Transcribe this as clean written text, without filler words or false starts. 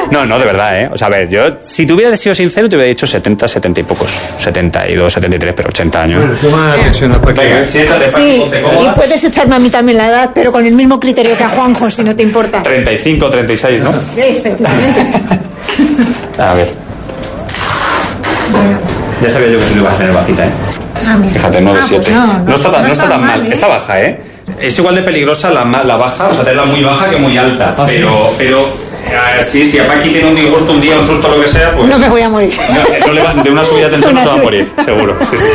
No, de verdad, ¿eh? O sea, a ver, yo, si te hubiera sido sincero, te hubiera dicho 70, 70 y pocos. 72, 73, pero 80 años. Bueno, toma atención al paquete. Venga, siéntate, Sí, ponte cómoda. y puedes echarme a mí también la edad, pero con el mismo criterio que a Juanjo, si no te importa. 35, 36, ¿no? Efectivamente. A ver. Ya sabía yo que tú ibas a tener bajita, ¿eh? Fíjate, 9, 7. Pues no está tan mal. ¿eh? Está baja, ¿eh? Es igual de peligrosa la baja, o sea, tenerla muy baja que muy alta. Pero si a Paqui tiene un disgusto, un día, un susto, lo que sea, pues... No me voy a morir. De una subida de tensión no se va a morir, seguro. Sí.